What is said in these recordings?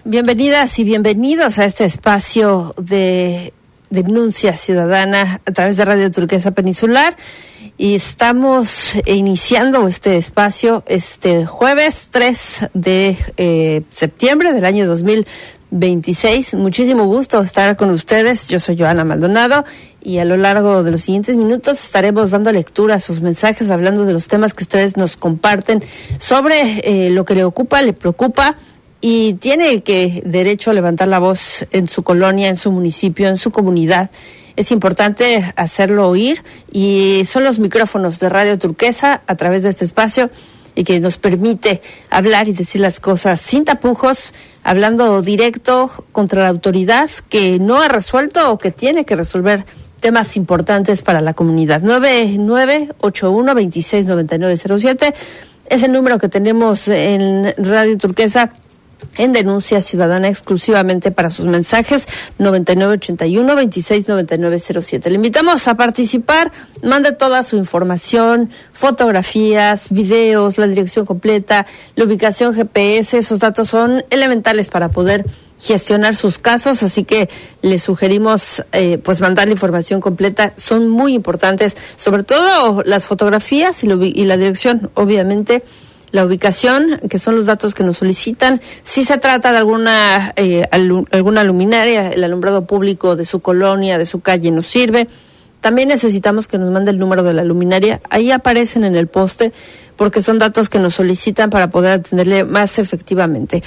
Bienvenidas y bienvenidos a este espacio de denuncia ciudadana a través de Radio Turquesa Peninsular. Y estamos iniciando este espacio este jueves 3 de septiembre del año 2026. Muchísimo gusto estar con ustedes. Yo soy Joana Maldonado y a lo largo de los siguientes minutos estaremos dando lectura a sus mensajes, hablando de los temas que ustedes nos comparten sobre lo que le ocupa, le preocupa y tiene derecho a levantar la voz en su colonia, en su municipio, en su comunidad. Es importante hacerlo oír y son los micrófonos de Radio Turquesa a través de este espacio y que nos permite hablar y decir las cosas sin tapujos, hablando directo contra la autoridad que no ha resuelto o que tiene que resolver temas importantes para la comunidad. 9981-269907 es el número que tenemos en Radio Turquesa en denuncia ciudadana exclusivamente para sus mensajes. 9981-269907. Le invitamos a participar, mande toda su información, fotografías, videos, la dirección completa, la ubicación GPS. Esos datos son elementales para poder gestionar sus casos, así que le sugerimos pues mandar la información completa. Son muy importantes, sobre todo las fotografías y la dirección, obviamente. La ubicación, que son los datos que nos solicitan. Si se trata de alguna luminaria, el alumbrado público de su colonia, de su calle, nos sirve. También necesitamos que nos mande el número de la luminaria. Ahí aparecen en el poste, porque son datos que nos solicitan para poder atenderle más efectivamente.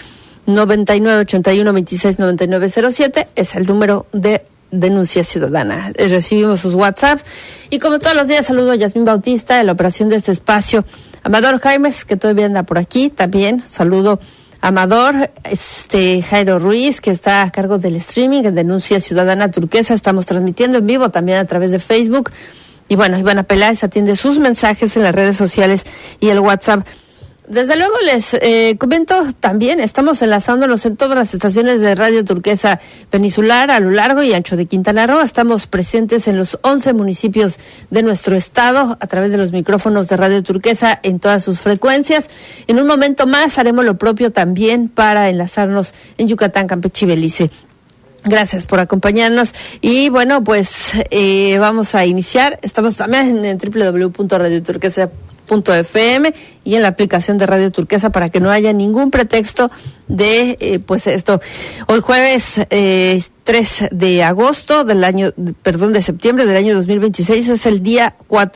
9981-269907 es el número de denuncia ciudadana. Recibimos sus WhatsApps y como todos los días saludo a Yasmín Bautista en la operación de este espacio. Amador Jaimes, que todavía anda por aquí, también saludo a Amador, Jairo Ruiz, que está a cargo del streaming en Denuncia Ciudadana Turquesa. Estamos transmitiendo en vivo también a través de Facebook. Y bueno, Ivana Peláez atiende sus mensajes en las redes sociales y el WhatsApp. Desde luego les comento también, estamos enlazándonos en todas las estaciones de Radio Turquesa Peninsular a lo largo y ancho de Quintana Roo. Estamos presentes en los 11 municipios de nuestro estado a través de los micrófonos de Radio Turquesa en todas sus frecuencias. En un momento más haremos lo propio también para enlazarnos en Yucatán, Campeche y Belice. Gracias por acompañarnos y pues vamos a iniciar. Estamos también en www.radioturquesa.fm y en la aplicación de Radio Turquesa para que no haya ningún pretexto de esto. Hoy jueves 3 de agosto de septiembre del año 2026 es el día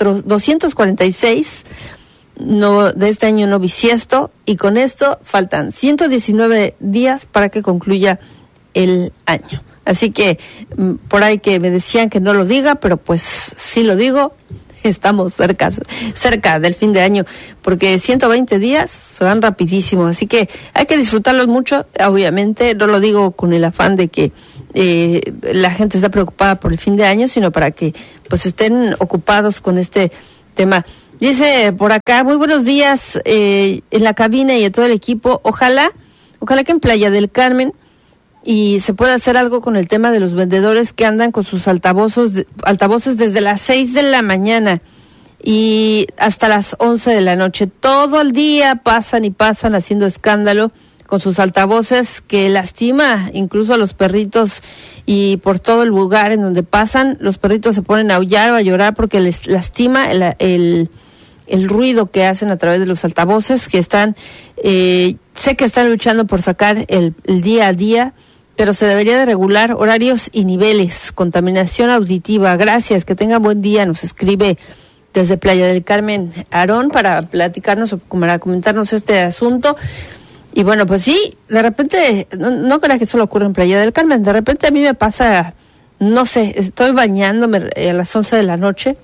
246 de este año no bisiesto y con esto faltan 119 días para que concluya el año. Así que por ahí que me decían que no lo diga, pero pues sí lo digo, estamos cerca del fin de año, porque 120 días se van rapidísimo, así que hay que disfrutarlos mucho. Obviamente no lo digo con el afán de que la gente está preocupada por el fin de año, sino para que pues estén ocupados con este tema. Dice por acá, muy buenos días en la cabina y a todo el equipo. Ojalá que en Playa del Carmen y se puede hacer algo con el tema de los vendedores que andan con sus altavoces desde las 6 de la mañana y hasta las 11 de la noche. Todo el día pasan haciendo escándalo con sus altavoces que lastima incluso a los perritos, y por todo el lugar en donde pasan, los perritos se ponen a aullar o a llorar porque les lastima el ruido que hacen a través de los altavoces que están, sé que están luchando por sacar el día a día, pero se debería de regular horarios y niveles. Contaminación auditiva. Gracias, que tengan buen día. Nos escribe desde Playa del Carmen Aarón para platicarnos o para comentarnos este asunto. Y pues sí, de repente, no creo que solo ocurra en Playa del Carmen, de repente a mí me pasa, no sé, estoy bañándome a las 11 de la noche,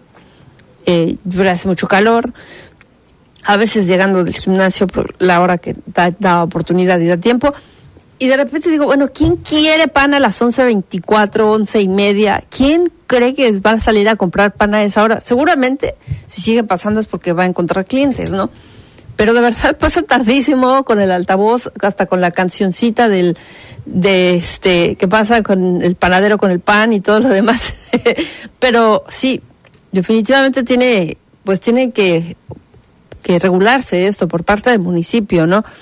hace mucho calor, a veces llegando del gimnasio por la hora que da oportunidad y da tiempo, y de repente digo, ¿quién quiere pan a las 11:24, 11:30? ¿Quién cree que va a salir a comprar pan a esa hora? Seguramente, si sigue pasando es porque va a encontrar clientes, ¿no? Pero de verdad pasa tardísimo con el altavoz, hasta con la cancioncita que pasa con el panadero con el pan y todo lo demás. Pero sí, definitivamente tiene que regularse esto por parte del municipio, ¿no?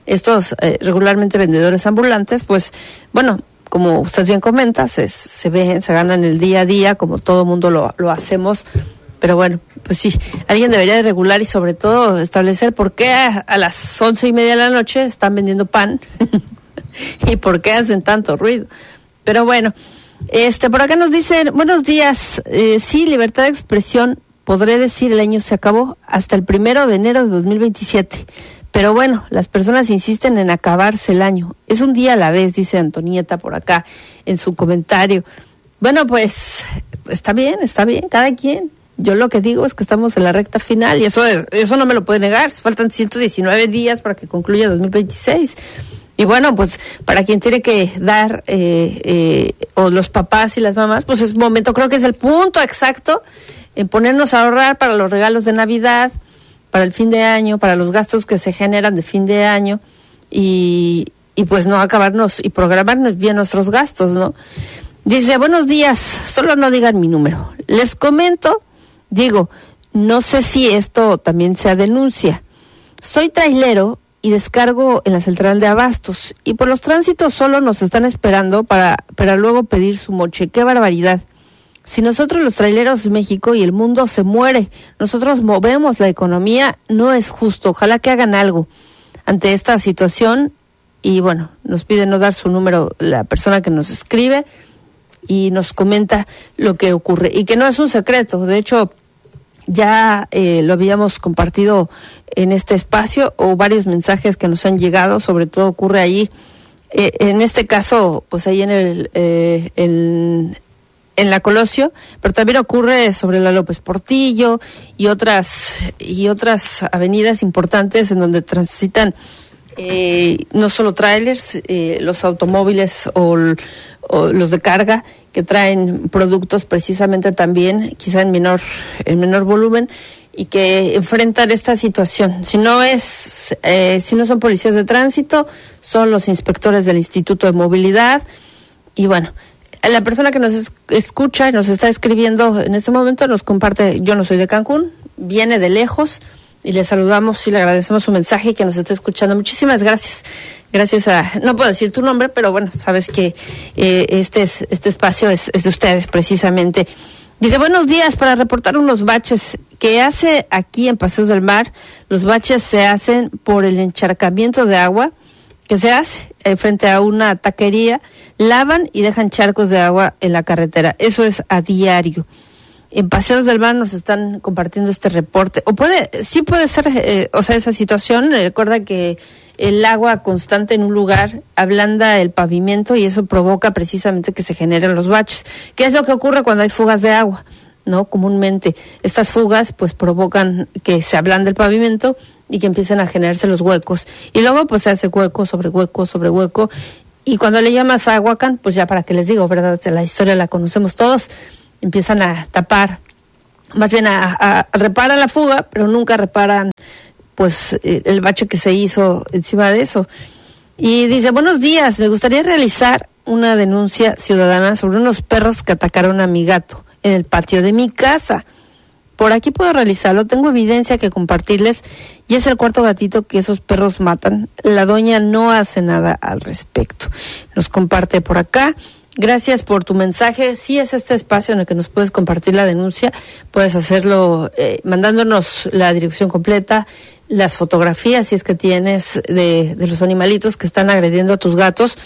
estos regularmente vendedores ambulantes, pues bueno, como usted bien comenta, se ven, se ganan el día a día, como todo mundo lo hacemos, pero bueno, pues sí, alguien debería de regular y sobre todo establecer por qué a las 11:30 de la noche están vendiendo pan y por qué hacen tanto ruido. Pero bueno, por acá nos dicen, buenos días, sí, libertad de expresión, podré decir el año se acabó hasta el 1 de enero de 2027. Pero bueno, las personas insisten en acabarse el año. Es un día a la vez, dice Antonieta por acá en su comentario. Bueno, pues está bien, cada quien. Yo lo que digo es que estamos en la recta final y eso no me lo puede negar. Faltan 119 días para que concluya 2026. Y bueno, pues para quien tiene que dar, o los papás y las mamás, pues es momento, creo que es el punto exacto en ponernos a ahorrar para los regalos de Navidad, para el fin de año, para los gastos que se generan de fin de año y pues no acabarnos y programarnos bien nuestros gastos, ¿no? Dice, buenos días, solo no digan mi número. Les comento, no sé si esto también sea denuncia. Soy trailero y descargo en la central de abastos y por los tránsitos solo nos están esperando para luego pedir su moche. ¡Qué barbaridad! Si nosotros los traileros México y el mundo se muere, nosotros movemos la economía, no es justo. Ojalá que hagan algo ante esta situación y bueno, nos pide no dar su número la persona que nos escribe y nos comenta lo que ocurre y que no es un secreto. De hecho, ya lo habíamos compartido en este espacio o varios mensajes que nos han llegado, sobre todo ocurre ahí, en este caso, pues ahí en la Colosio, pero también ocurre sobre la López Portillo y otras avenidas importantes en donde transitan no solo trailers, los automóviles o los de carga que traen productos precisamente también, quizá en menor volumen, y que enfrentan esta situación. Si no son policías de tránsito, son los inspectores del Instituto de Movilidad. Y bueno, la persona que nos escucha y nos está escribiendo en este momento nos comparte, yo no soy de Cancún, viene de lejos, y le saludamos y le agradecemos su mensaje y que nos esté escuchando. Muchísimas gracias. Gracias no puedo decir tu nombre, pero bueno, sabes que este espacio es de ustedes precisamente. Dice, buenos días, para reportar unos baches que hace aquí en Paseos del Mar. Los baches se hacen por el encharcamiento de agua que se hace frente a una taquería, lavan y dejan charcos de agua en la carretera. Eso es a diario. En Paseos del Mar nos están compartiendo este reporte. Sí puede ser, esa situación. Recuerda que el agua constante en un lugar ablanda el pavimento y eso provoca precisamente que se generen los baches. ¿Qué es lo que ocurre cuando hay fugas de agua? ¿No? Comúnmente estas fugas pues provocan que se ablande el pavimento y que empiecen a generarse los huecos. Y luego pues se hace hueco sobre hueco sobre hueco. Y cuando le llamas a Aguacán, pues ya para qué les digo, ¿verdad? La historia la conocemos todos. Empiezan a tapar, más bien a reparar la fuga, pero nunca reparan pues el bache que se hizo encima de eso. Y dice, buenos días, me gustaría realizar una denuncia ciudadana sobre unos perros que atacaron a mi gato en el patio de mi casa. Por aquí puedo realizarlo, tengo evidencia que compartirles y es el cuarto gatito que esos perros matan. La doña no hace nada al respecto. Nos comparte por acá. Gracias por tu mensaje. Sí, es este espacio en el que nos puedes compartir la denuncia. Puedes hacerlo mandándonos la dirección completa, las fotografías, si es que tienes, de los animalitos que están agrediendo a tus gatos.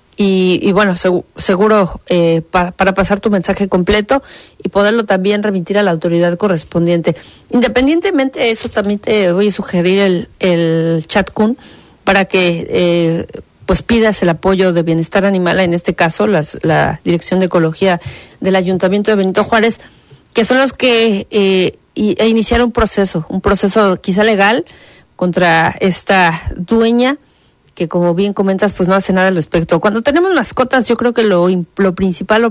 Y bueno, seguro para pasar tu mensaje completo y poderlo también remitir a la autoridad correspondiente. Independientemente de eso, también te voy a sugerir el chat-kun para que pues pidas el apoyo de Bienestar Animal, en este caso la Dirección de Ecología del Ayuntamiento de Benito Juárez, que son los que iniciaron un proceso quizá legal contra esta dueña que, como bien comentas, pues no hace nada al respecto. Cuando tenemos mascotas, yo creo que lo principal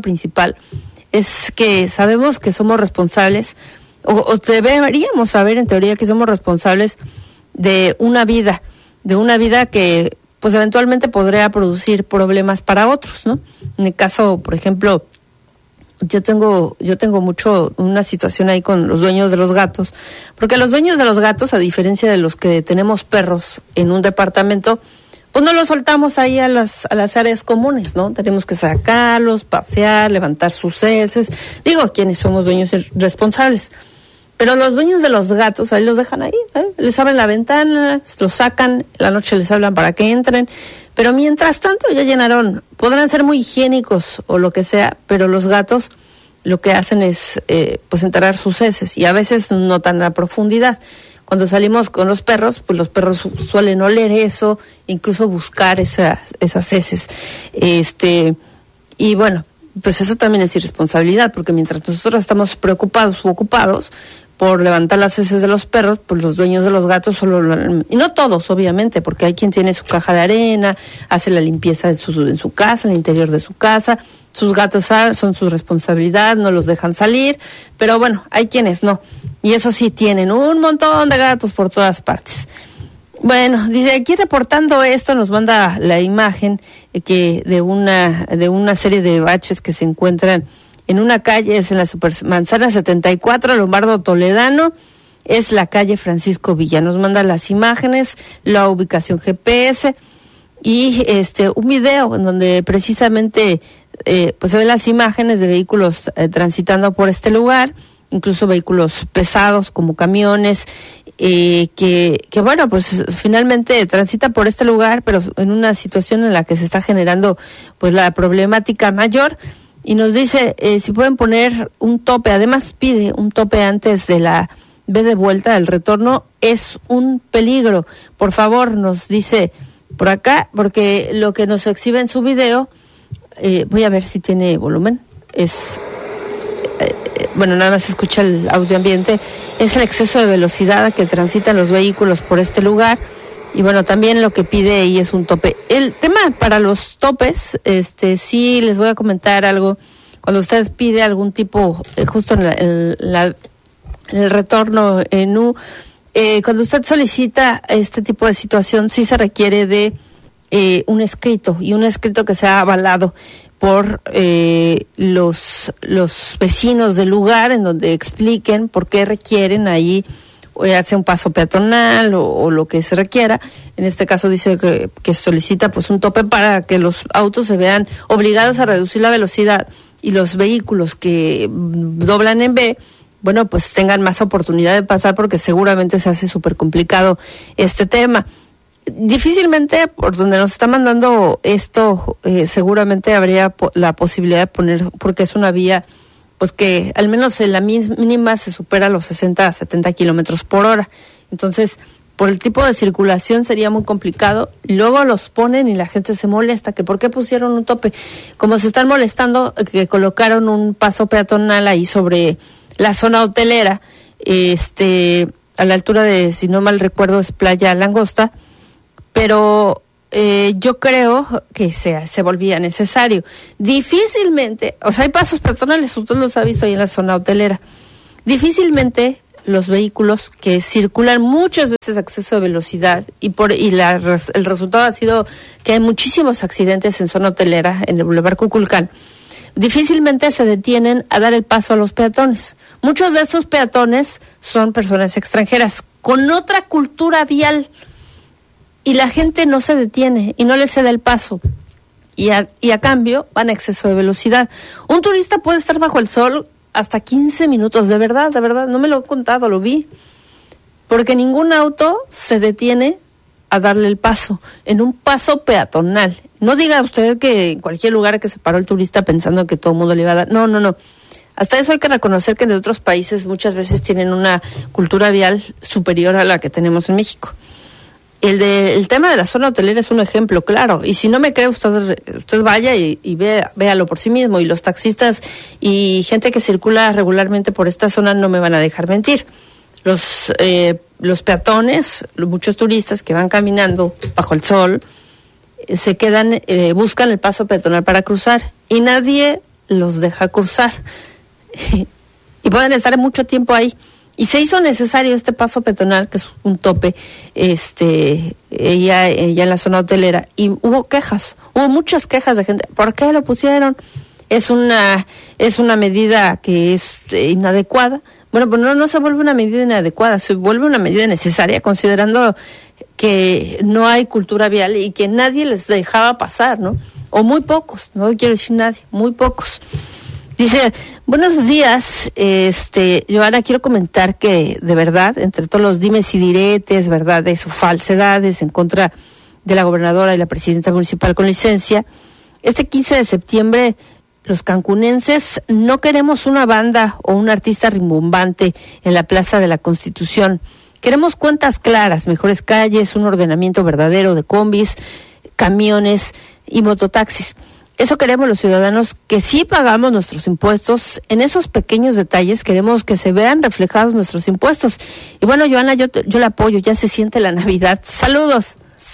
es que sabemos que somos responsables, o deberíamos saber en teoría que somos responsables de una vida que pues eventualmente podría producir problemas para otros, ¿no? En el caso, por ejemplo, yo tengo mucho una situación ahí con los dueños de los gatos, porque los dueños de los gatos, a diferencia de los que tenemos perros en un departamento, pues no los soltamos ahí a las áreas comunes, ¿no? Tenemos que sacarlos, pasear, levantar sus heces. Digo, quienes somos dueños responsables. Pero los dueños de los gatos, ahí los dejan ahí, les abren la ventana, los sacan, la noche les hablan para que entren, pero mientras tanto ya llenaron, podrán ser muy higiénicos o lo que sea, pero los gatos lo que hacen es pues enterrar sus heces y a veces no tan a profundidad. Cuando salimos con los perros, pues los perros suelen oler eso, incluso buscar esas heces. Y bueno, pues eso también es irresponsabilidad, porque mientras nosotros estamos preocupados u ocupados por levantar las heces de los perros, pues los dueños de los gatos y no todos, obviamente, porque hay quien tiene su caja de arena, hace la limpieza en su casa, en el interior de su casa, sus gatos son su responsabilidad, no los dejan salir, pero bueno, hay quienes no, y eso sí, tienen un montón de gatos por todas partes. Bueno, dice, aquí reportando esto, nos manda la imagen que de una serie de baches que se encuentran en una calle, es en la Supermanzana 74, Lombardo Toledano, es la calle Francisco Villa. Nos manda las imágenes, la ubicación GPS y un video en donde precisamente pues se ven las imágenes de vehículos transitando por este lugar, incluso vehículos pesados como camiones, que bueno, pues finalmente transita por este lugar, pero en una situación en la que se está generando pues la problemática mayor. Y nos dice si pueden poner un tope, además pide un tope antes de la V de vuelta, del retorno, es un peligro. Por favor, nos dice por acá, porque lo que nos exhibe en su video, voy a ver si tiene volumen, bueno, nada más escucha el audio ambiente, es el exceso de velocidad que transitan los vehículos por este lugar. Y bueno, también lo que pide ahí es un tope. El tema para los topes, sí les voy a comentar algo. Cuando usted pide algún tipo, justo en el retorno en U, cuando usted solicita este tipo de situación, sí se requiere de un escrito, y un escrito que sea avalado por los vecinos del lugar, en donde expliquen por qué requieren ahí hace un paso peatonal o lo que se requiera. En este caso dice que solicita pues un tope para que los autos se vean obligados a reducir la velocidad y los vehículos que doblan en B, bueno, pues tengan más oportunidad de pasar, porque seguramente se hace súper complicado este tema. Difícilmente, por donde nos está mandando esto, seguramente habría la posibilidad de poner, porque es una vía pues que al menos en la mínima se supera los 60 a 70 kilómetros por hora. Entonces, por el tipo de circulación sería muy complicado. Luego los ponen y la gente se molesta, que por qué pusieron un tope. Como se están molestando, que colocaron un paso peatonal ahí sobre la zona hotelera, a la altura de, si no mal recuerdo, es Playa Langosta, pero yo creo que se volvía necesario. Difícilmente, o sea, hay pasos peatonales, usted los ha visto ahí en la zona hotelera. Difícilmente los vehículos que circulan muchas veces a exceso de velocidad el resultado ha sido que hay muchísimos accidentes en zona hotelera, en el Boulevard Cuculcán. Difícilmente se detienen a dar el paso a los peatones. Muchos de estos peatones son personas extranjeras con otra cultura vial, y la gente no se detiene y no le cede el paso, y a cambio van a exceso de velocidad. Un turista puede estar bajo el sol hasta 15 minutos, de verdad, no me lo he contado, lo vi, porque ningún auto se detiene a darle el paso, en un paso peatonal. No diga usted que en cualquier lugar que se paró el turista pensando que todo el mundo le iba a dar, no. Hasta eso hay que reconocer que de otros países muchas veces tienen una cultura vial superior a la que tenemos en México. El tema de la zona hotelera es un ejemplo claro, y si no me cree, usted vaya y véalo por sí mismo, y los taxistas y gente que circula regularmente por esta zona no me van a dejar mentir. Los peatones, muchos turistas que van caminando bajo el sol, se quedan, buscan el paso peatonal para cruzar, y nadie los deja cruzar, y pueden estar mucho tiempo ahí. Y se hizo necesario este paso peatonal, que es un tope, ya en la zona hotelera, y hubo muchas quejas de gente. ¿Por qué lo pusieron? Es una medida que es inadecuada. Bueno, pues no se vuelve una medida inadecuada, se vuelve una medida necesaria, considerando que no hay cultura vial y que nadie les dejaba pasar, ¿no? O muy pocos, no quiero decir nadie, muy pocos. Dice, buenos días, Joana, quiero comentar que de verdad, entre todos los dimes y diretes, verdades o falsedades en contra de la gobernadora y la presidenta municipal con licencia, este 15 de septiembre los cancunenses no queremos una banda o un artista rimbombante en la Plaza de la Constitución. Queremos cuentas claras, mejores calles, un ordenamiento verdadero de combis, camiones y mototaxis. Eso queremos los ciudadanos que sí pagamos nuestros impuestos. En esos pequeños detalles queremos que se vean reflejados nuestros impuestos. Y bueno, Joana, yo la apoyo, ya se siente la Navidad. Saludos.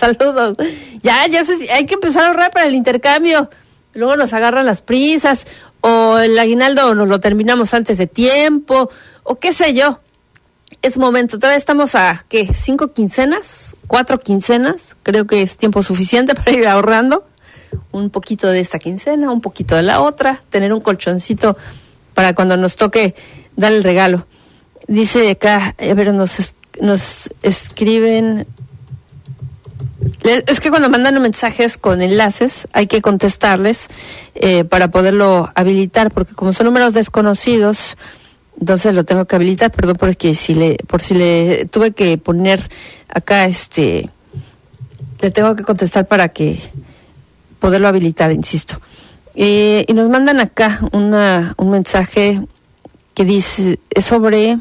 Hay que empezar a ahorrar para el intercambio. Luego nos agarran las prisas, o el aguinaldo nos lo terminamos antes de tiempo, o qué sé yo. Es momento, todavía estamos a, ¿qué? 5 quincenas, 4 quincenas, creo que es tiempo suficiente para ir ahorrando. Un poquito de esta quincena, un poquito de la otra, tener un colchoncito para cuando nos toque dar el regalo. Dice acá, a ver, nos escriben... Es que cuando mandan mensajes con enlaces hay que contestarles para poderlo habilitar, porque como son números desconocidos, entonces lo tengo que habilitar. Perdón porque por si le tuve que poner acá, le tengo que contestar para que poderlo habilitar, insisto. Y nos mandan acá un mensaje que dice, es sobre,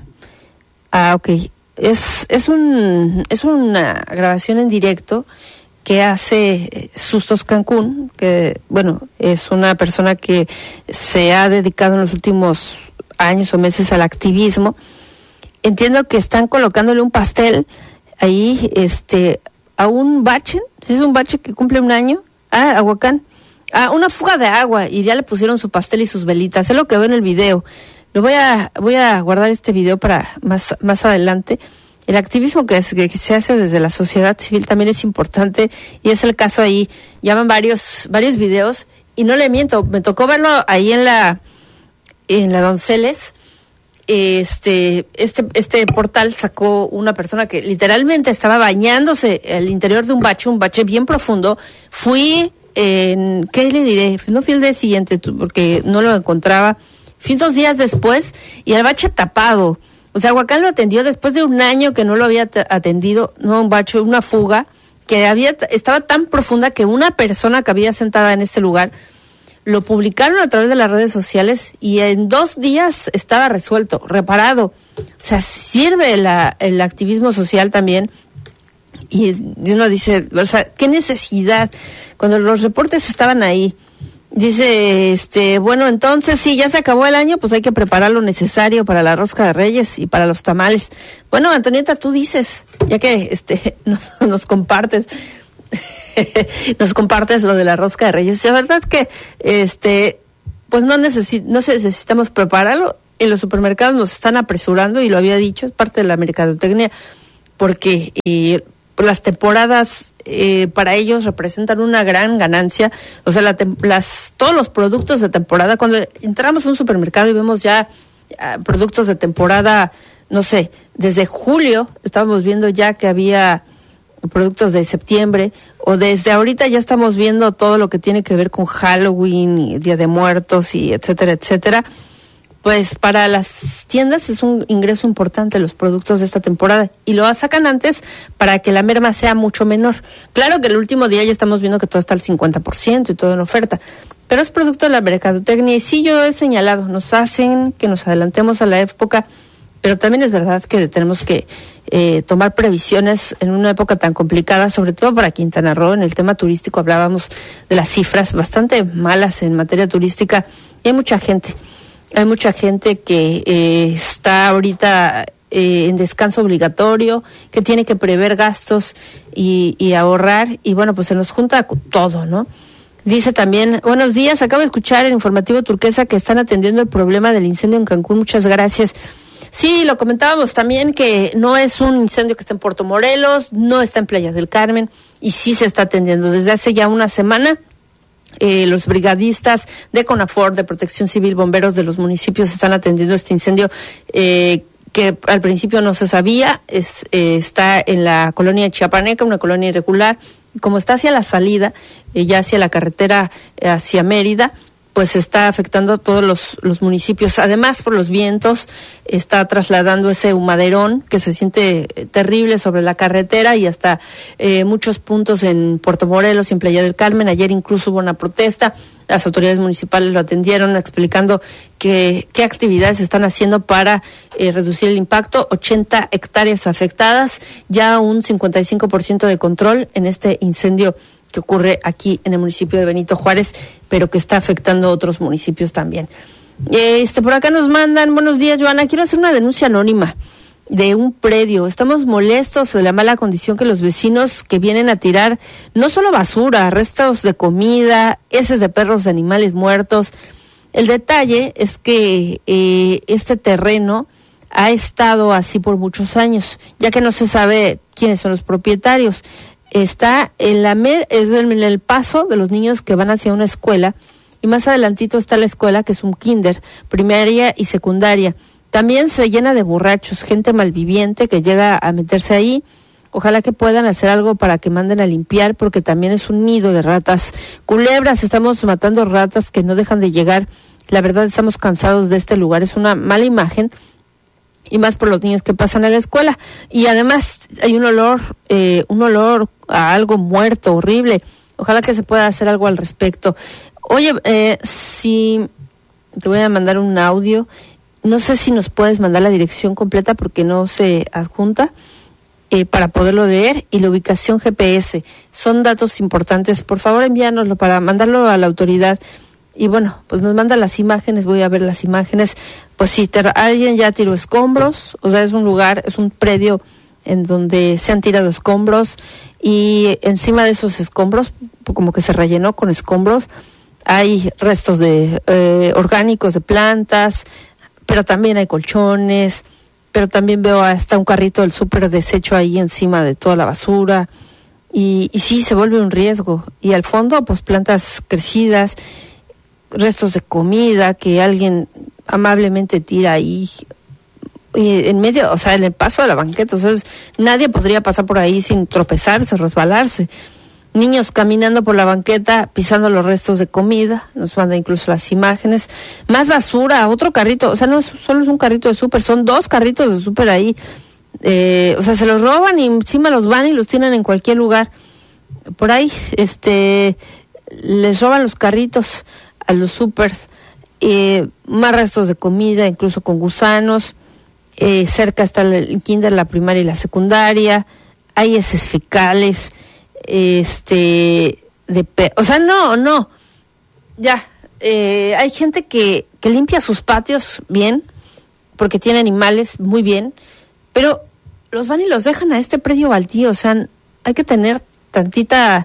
es una grabación en directo que hace Sustos Cancún, que bueno, es una persona que se ha dedicado en los últimos años o meses al activismo. Entiendo que están colocándole un pastel ahí, a un bache, es un bache que cumple un año, Aguacán, una fuga de agua, y ya le pusieron su pastel y sus velitas. Es lo que veo en el video. Voy a guardar este video para más adelante. El activismo que se hace desde la sociedad civil también es importante, y es el caso ahí. Llaman varios videos, y no le miento, me tocó verlo ahí en la Donceles. Este portal sacó una persona que literalmente estaba bañándose al interior de un bache bien profundo. ¿Qué le diré? No fui el día siguiente porque no lo encontraba. Fui 2 días después y el bache tapado. O sea, Huacán lo atendió después de un año que no lo había atendido, no un bache, una fuga que estaba tan profunda que una persona que había sentada en este lugar lo publicaron a través de las redes sociales y en 2 días estaba resuelto, reparado. O sea, sirve el activismo social también. Y uno dice, o sea, ¿qué necesidad? Cuando los reportes estaban ahí, dice, bueno, entonces sí, ya se acabó el año, pues hay que preparar lo necesario para la rosca de Reyes y para los tamales. Bueno, Antonieta, tú dices, ya que nos compartes lo de la rosca de Reyes. La verdad es que pues no necesitamos prepararlo. En los supermercados nos están apresurando, y lo había dicho, es parte de la mercadotecnia, porque las temporadas para ellos representan una gran ganancia. O sea, todos los productos de temporada, cuando entramos a un supermercado y vemos ya productos de temporada, no sé, desde julio estábamos viendo ya que había productos de septiembre, o desde ahorita ya estamos viendo todo lo que tiene que ver con Halloween y Día de Muertos y etcétera, etcétera. Pues para las tiendas es un ingreso importante los productos de esta temporada, y lo sacan antes para que la merma sea mucho menor. Claro que el último día ya estamos viendo que todo está al 50% y todo en oferta, pero es producto de la mercadotecnia. Y sí, yo he señalado, nos hacen que nos adelantemos a la época, pero también es verdad que tenemos que tomar previsiones en una época tan complicada, sobre todo para Quintana Roo. En el tema turístico hablábamos de las cifras bastante malas en materia turística, y hay mucha gente que está ahorita en descanso obligatorio, que tiene que prever gastos y ahorrar, y bueno, pues se nos junta todo, ¿no? Dice también, buenos días, acabo de escuchar el informativo Turquesa que están atendiendo el problema del incendio en Cancún, muchas gracias. Sí, lo comentábamos también, que no es un incendio que está en Puerto Morelos, no está en Playa del Carmen, y sí se está atendiendo desde hace ya una semana. Los brigadistas de CONAFOR, de Protección Civil, bomberos de los municipios están atendiendo este incendio que al principio no se sabía, está en la colonia Chiapaneca, una colonia irregular. Como está hacia la salida, ya hacia la carretera hacia Mérida, pues está afectando a todos los municipios. Además, por los vientos, está trasladando ese humaderón que se siente terrible sobre la carretera y hasta muchos puntos en Puerto Morelos y en Playa del Carmen. Ayer incluso hubo una protesta. Las autoridades municipales lo atendieron explicando qué actividades están haciendo para reducir el impacto. 80 hectáreas afectadas, ya un 55% de control en este incendio que ocurre aquí en el municipio de Benito Juárez, pero que está afectando a otros municipios también. Por acá nos mandan, buenos días, Joana, quiero hacer una denuncia anónima de un predio. Estamos molestos de la mala condición que los vecinos que vienen a tirar no solo basura, restos de comida, heces de perros, de animales muertos. El detalle es que este terreno ha estado así por muchos años, ya que no se sabe quiénes son los propietarios. Está en el paso de los niños que van hacia una escuela, y más adelantito está la escuela, que es un kinder, primaria y secundaria. También se llena de borrachos, gente malviviente que llega a meterse ahí. Ojalá que puedan hacer algo para que manden a limpiar, porque también es un nido de ratas, culebras. Estamos matando ratas que no dejan de llegar. La verdad, estamos cansados de este lugar, es una mala imagen, y más por los niños que pasan a la escuela. Y además hay un olor a algo muerto, horrible. Ojalá que se pueda hacer algo al respecto. Oye, si te voy a mandar un audio, no sé si nos puedes mandar la dirección completa porque no se adjunta, para poderlo leer, y la ubicación GPS. Son datos importantes. Por favor, envíanoslo para mandarlo a la autoridad. Y bueno, pues nos manda las imágenes, voy a ver las imágenes. Pues si alguien ya tiró escombros, o sea, es un predio en donde se han tirado escombros, y encima de esos escombros, como que se rellenó con escombros, hay restos de orgánicos de plantas, pero también hay colchones, pero también veo hasta un carrito del súper deshecho ahí encima de toda la basura, y sí, se vuelve un riesgo. Y al fondo, pues plantas crecidas, restos de comida que alguien amablemente tira ahí en medio, o sea, en el paso de la banqueta. O sea, nadie podría pasar por ahí sin tropezarse, resbalarse. Niños caminando por la banqueta, pisando los restos de comida. Nos manda incluso las imágenes. Más basura, otro carrito, o sea, no solo es un carrito de súper, son 2 carritos de súper ahí. O sea, se los roban y encima los van y los tienen en cualquier lugar. Por ahí, les roban los carritos a los supers. Más restos de comida, incluso con gusanos. Cerca está el kinder, la primaria y la secundaria. Hay heces fecales, o sea, no, ya, hay gente que limpia sus patios bien, porque tiene animales muy bien, pero los van y los dejan a este predio baldío. O sea, hay que tener tantita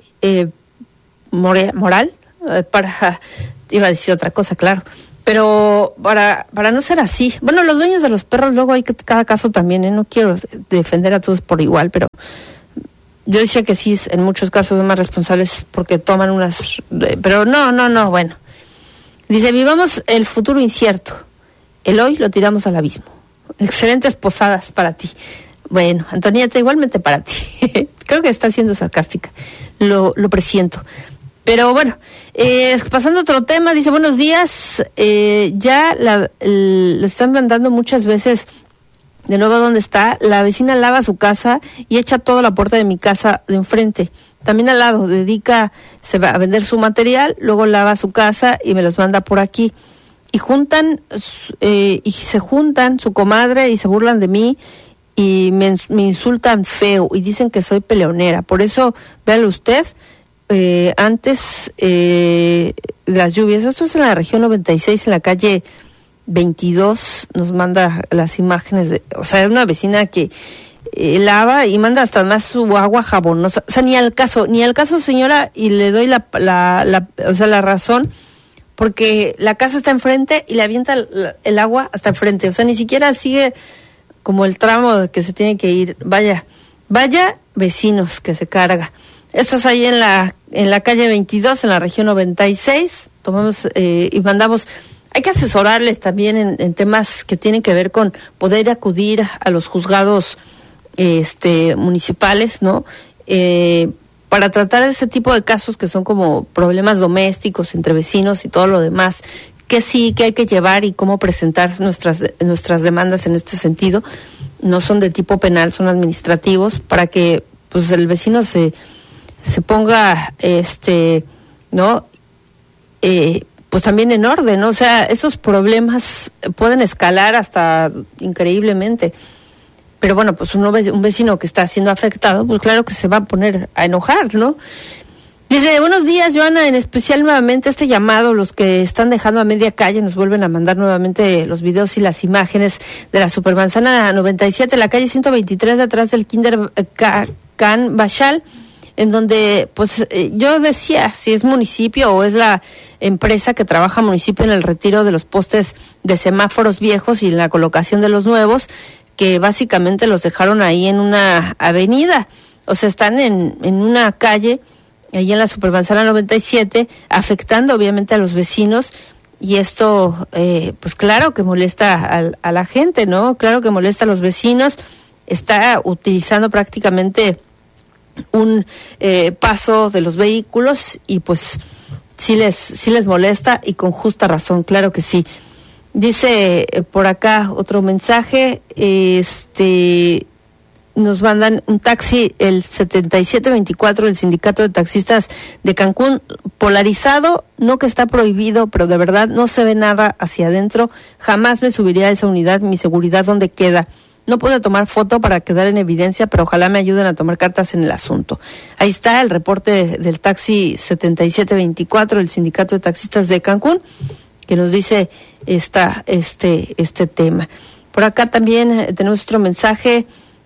moral para, iba a decir otra cosa, claro, pero para no ser así. Bueno, los dueños de los perros, luego hay que cada caso también, no quiero defender a todos por igual, pero yo decía que sí, en muchos casos son más responsables porque toman pero no, bueno. Dice, vivamos el futuro incierto, el hoy lo tiramos al abismo. Excelentes posadas para ti. Bueno, Antonieta, igualmente para ti. Creo que está siendo sarcástica, lo presiento. Pero bueno, pasando a otro tema, dice, buenos días, ya lo están mandando muchas veces de nuevo a donde está. La vecina lava su casa y echa toda la puerta de mi casa de enfrente. También al lado, se va a vender su material, luego lava su casa y me los manda por aquí. Y se juntan su comadre y se burlan de mí y me insultan feo y dicen que soy peleonera. Por eso, véalo usted, antes de las lluvias, esto es en la región 96, en la calle 22, nos manda las imágenes o sea, una vecina que lava y manda hasta más su agua jabonosa. O sea, ni al caso, señora, y le doy la razón, porque la casa está enfrente y le avienta el agua hasta enfrente. O sea, ni siquiera sigue como el tramo que se tiene que ir. Vaya vecinos que se carga. Esto es ahí en la calle 22, en la región 96. Tomamos y mandamos hay que asesorarles también en temas que tienen que ver con poder acudir a los juzgados municipales, ¿no? Para tratar ese tipo de casos que son como problemas domésticos entre vecinos y todo lo demás, que sí, que hay que llevar y cómo presentar nuestras demandas en este sentido. No son de tipo penal, son administrativos, para que pues el vecino se ponga, ¿no? Pues también en orden, ¿no? O sea, esos problemas pueden escalar hasta increíblemente. Pero bueno, pues un vecino que está siendo afectado, pues claro que se va a poner a enojar, ¿no? Dice, buenos días, Joana, en especial nuevamente este llamado, los que están dejando a media calle, nos vuelven a mandar nuevamente los videos y las imágenes de la Supermanzana 97, la calle 123 de atrás del Kinder Can Bachal, en donde, pues, yo decía, si es municipio o es la empresa que trabaja municipio en el retiro de los postes de semáforos viejos y en la colocación de los nuevos, que básicamente los dejaron ahí en una avenida, o sea, están en una calle, ahí en la Supermanzana 97, afectando obviamente a los vecinos, y esto, pues claro que molesta a la gente, ¿no? Claro que molesta a los vecinos, está utilizando prácticamente un paso de los vehículos, y pues sí les molesta, y con justa razón, claro que sí. Dice por acá otro mensaje, nos mandan un taxi, el 7724 del Sindicato de Taxistas de Cancún, polarizado, no que está prohibido, pero de verdad no se ve nada hacia adentro, jamás me subiría a esa unidad, mi seguridad ¿dónde queda? No puedo tomar foto para quedar en evidencia, pero ojalá me ayuden a tomar cartas en el asunto. Ahí está el reporte del taxi 7724 del Sindicato de Taxistas de Cancún, que nos dice este tema. Por acá también tenemos otro mensaje.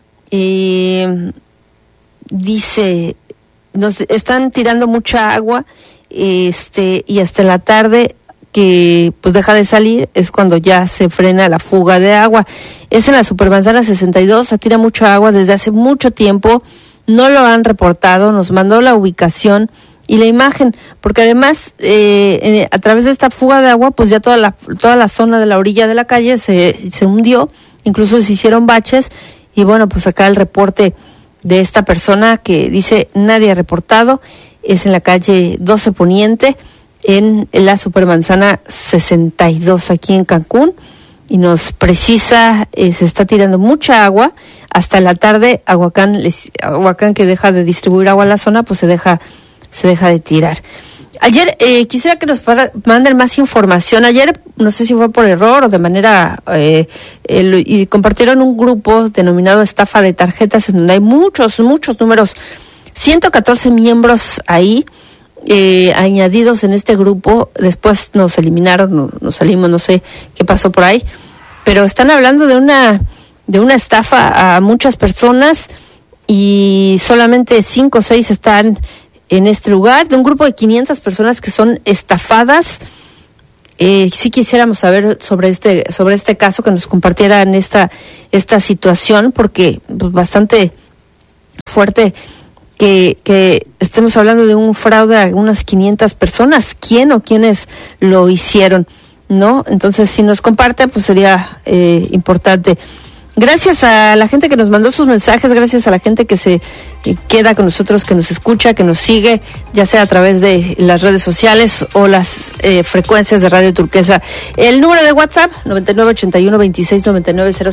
Dice, nos están tirando mucha agua, y hasta la tarde que pues deja de salir es cuando ya se frena la fuga de agua. Es en la Supermanzana 62, se tira mucha agua desde hace mucho tiempo, no lo han reportado, nos mandó la ubicación y la imagen, porque además a través de esta fuga de agua pues ya toda la zona de la orilla de la calle se hundió, incluso se hicieron baches. Y bueno, pues acá el reporte de esta persona que dice nadie ha reportado, es en la calle 12 Poniente, en la Supermanzana 62 aquí en Cancún, y nos precisa, se está tirando mucha agua, hasta la tarde Aguacán que deja de distribuir agua a la zona, pues se deja de tirar. Ayer quisiera que nos manden más información. Ayer, no sé si fue por error o de manera, y compartieron un grupo denominado Estafa de Tarjetas, en donde hay muchos números, 114 miembros ahí, añadidos en este grupo. Después nos eliminaron, nos salimos, no sé qué pasó por ahí, pero están hablando de una estafa a muchas personas, y solamente 5 o 6 están en este lugar, de un grupo de 500 personas que son estafadas. Sí quisiéramos saber sobre este caso, que nos compartieran esta situación, porque pues, bastante fuerte que estemos hablando de un fraude a unas 500 personas. ¿Quién o quiénes lo hicieron? ¿No? Entonces, si nos comparte, pues sería importante. Gracias a la gente que nos mandó sus mensajes, gracias a la gente que se queda con nosotros, que nos escucha, que nos sigue, ya sea a través de las redes sociales o las frecuencias de Radio Turquesa. El número de WhatsApp, 9981269900.